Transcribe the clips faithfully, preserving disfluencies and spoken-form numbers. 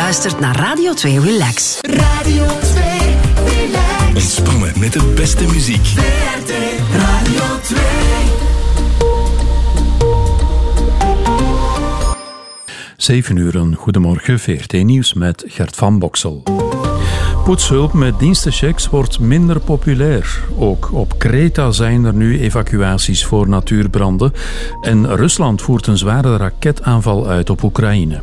luistert naar Radio twee Relax. Radio twee Relax. Ontspannen met de beste muziek. V R T Radio twee. zeven uur, een goedemorgen, V R T Nieuws met Gert van Boksel. Poetshulp met dienstenchecks wordt minder populair. Ook op Kreta zijn er nu evacuaties voor natuurbranden. En Rusland voert een zware raketaanval uit op Oekraïne.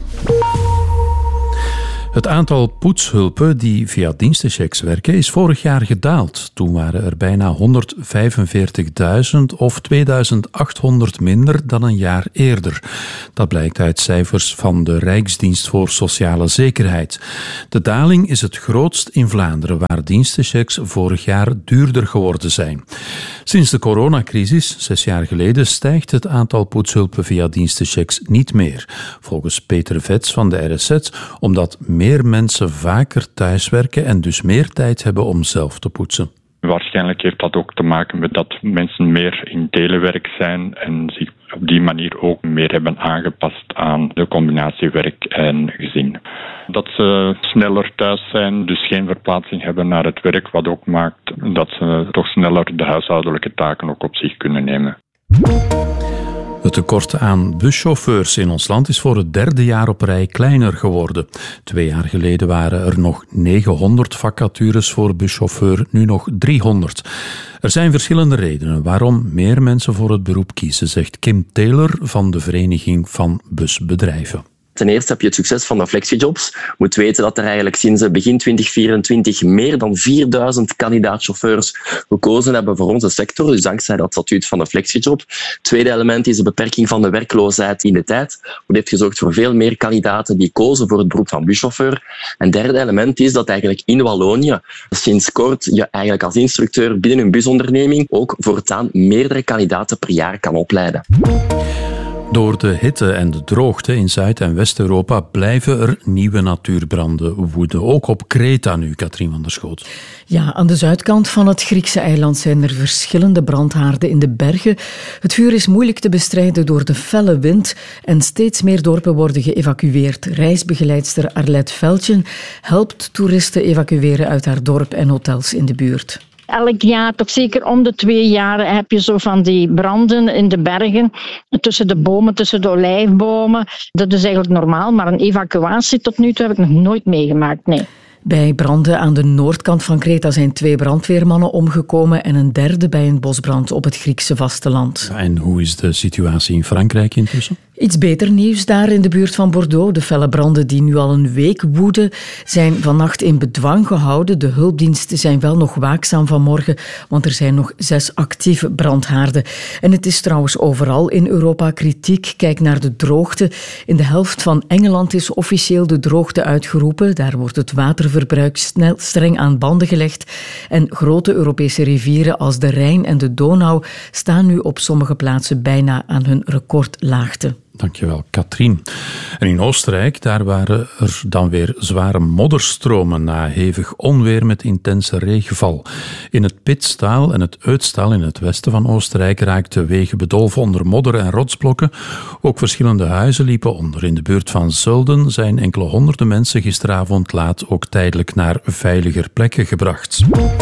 Het aantal poetshulpen die via dienstenchecks werken is vorig jaar gedaald. Toen waren er bijna honderdvijfenveertigduizend of tweeduizend achthonderd minder dan een jaar eerder. Dat blijkt uit cijfers van de Rijksdienst voor Sociale Zekerheid. De daling is het grootst in Vlaanderen, waar dienstenchecks vorig jaar duurder geworden zijn. Sinds de coronacrisis, zes jaar geleden, stijgt het aantal poetshulpen via dienstenchecks niet meer. Volgens Peter Vets van de R S Z, omdat meer mensen vaker thuiswerken en dus meer tijd hebben om zelf te poetsen. Waarschijnlijk heeft dat ook te maken met dat mensen meer in telewerk zijn en zich op die manier ook meer hebben aangepast aan de combinatie werk en gezin. Dat ze sneller thuis zijn, dus geen verplaatsing hebben naar het werk, wat ook maakt dat ze toch sneller de huishoudelijke taken ook op zich kunnen nemen. Het tekort aan buschauffeurs in ons land is voor het derde jaar op rij kleiner geworden. Twee jaar geleden waren er nog negenhonderd vacatures voor buschauffeur, nu nog driehonderd. Er zijn verschillende redenen waarom meer mensen voor het beroep kiezen, zegt Kim Taylor van de Vereniging van Busbedrijven. Ten eerste heb je het succes van de flexijobs. Je moet weten dat er eigenlijk sinds begin twintig vierentwintig meer dan vierduizend kandidaatchauffeurs gekozen hebben voor onze sector, dus dankzij dat statuut van de flexijob. Tweede element is de beperking van de werkloosheid in de tijd. Dat heeft gezorgd voor veel meer kandidaten die kozen voor het beroep van buschauffeur. En derde element is dat eigenlijk in Wallonië sinds kort je eigenlijk als instructeur binnen een busonderneming ook voortaan meerdere kandidaten per jaar kan opleiden. Door de hitte en de droogte in Zuid- en West-Europa blijven er nieuwe natuurbranden woeden. Ook op Kreta nu, Katrien van der Schoot. Ja, aan de zuidkant van het Griekse eiland zijn er verschillende brandhaarden in de bergen. Het vuur is moeilijk te bestrijden door de felle wind en steeds meer dorpen worden geëvacueerd. Reisbegeleidster Arlette Veldjen helpt toeristen evacueren uit haar dorp en hotels in de buurt. Elk jaar, toch zeker om de twee jaar, heb je zo van die branden in de bergen, tussen de bomen, tussen de olijfbomen. Dat is eigenlijk normaal, maar een evacuatie tot nu toe heb ik nog nooit meegemaakt, nee. Bij branden aan de noordkant van Kreta zijn twee brandweermannen omgekomen en een derde bij een bosbrand op het Griekse vasteland. En hoe is de situatie in Frankrijk intussen? Iets beter nieuws daar in de buurt van Bordeaux. De felle branden die nu al een week woeden, zijn vannacht in bedwang gehouden. De hulpdiensten zijn wel nog waakzaam vanmorgen, want er zijn nog zes actieve brandhaarden. En het is trouwens overal in Europa kritiek. Kijk naar de droogte. In de helft van Engeland is officieel de droogte uitgeroepen. Daar wordt het waterverbruik snel streng aan banden gelegd. En grote Europese rivieren als de Rijn en de Donau staan nu op sommige plaatsen bijna aan hun recordlaagte. Dankjewel, Katrien. En in Oostenrijk, daar waren er dan weer zware modderstromen na hevig onweer met intense regenval. In het Pitstaal en het Uitstaal in het westen van Oostenrijk raakten wegen bedolven onder modder en rotsblokken. Ook verschillende huizen liepen onder. In de buurt van Zulden zijn enkele honderden mensen gisteravond laat ook tijdelijk naar veiliger plekken gebracht.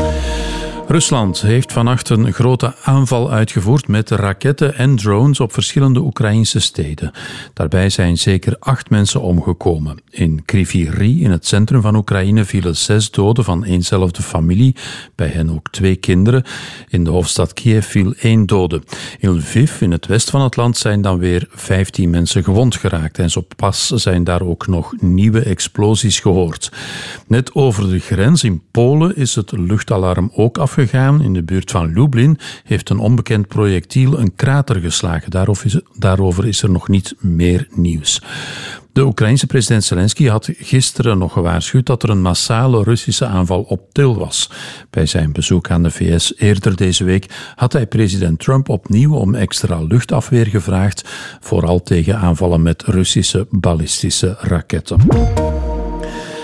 Rusland heeft vannacht een grote aanval uitgevoerd met raketten en drones op verschillende Oekraïnse steden. Daarbij zijn zeker acht mensen omgekomen. In Kryvyi Rih, in het centrum van Oekraïne, vielen zes doden van éénzelfde familie, bij hen ook twee kinderen. In de hoofdstad Kiev viel één dode. In Lviv, in het westen van het land, zijn dan weer vijftien mensen gewond geraakt. En zo pas zijn daar ook nog nieuwe explosies gehoord. Net over de grens in Polen is het luchtalarm ook afgegaan. In de buurt van Lublin heeft een onbekend projectiel een krater geslagen. Daarover is, daarover is er nog niet meer nieuws. De Oekraïense president Zelensky had gisteren nog gewaarschuwd dat er een massale Russische aanval op til was. Bij zijn bezoek aan de V S eerder deze week had hij president Trump opnieuw om extra luchtafweer gevraagd, vooral tegen aanvallen met Russische ballistische raketten.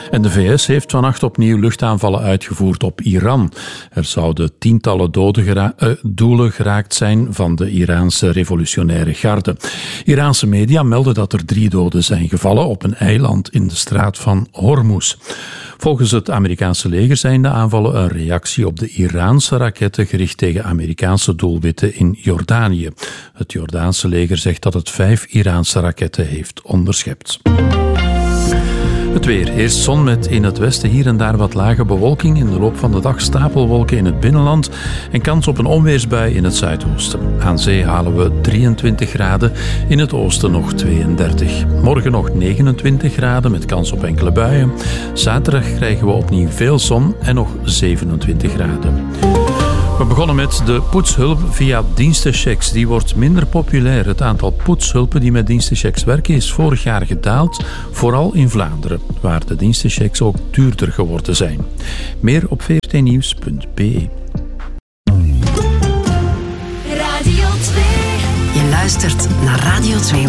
En de V S heeft vannacht opnieuw luchtaanvallen uitgevoerd op Iran. Er zouden tientallen doden gera- uh, doelen geraakt zijn van de Iraanse revolutionaire garde. Iraanse media melden dat er drie doden zijn gevallen op een eiland in de straat van Hormuz. Volgens het Amerikaanse leger zijn de aanvallen een reactie op de Iraanse raketten gericht tegen Amerikaanse doelwitten in Jordanië. Het Jordaanse leger zegt dat het vijf Iraanse raketten heeft onderschept. Het weer. Eerst zon met in het westen hier en daar wat lage bewolking. In de loop van de dag stapelwolken in het binnenland en kans op een onweersbui in het zuidoosten. Aan zee halen we drieëntwintig graden, in het oosten nog tweeëndertig. Morgen nog negenentwintig graden met kans op enkele buien. Zaterdag krijgen we opnieuw veel zon en nog zevenentwintig graden. We begonnen met de poetshulp via dienstenchecks. Die wordt minder populair. Het aantal poetshulpen die met dienstenchecks werken is vorig jaar gedaald, vooral in Vlaanderen, waar de dienstenchecks ook duurder geworden zijn. Meer op v r t nieuws punt b e. Radio twee. Je luistert naar Radio twee.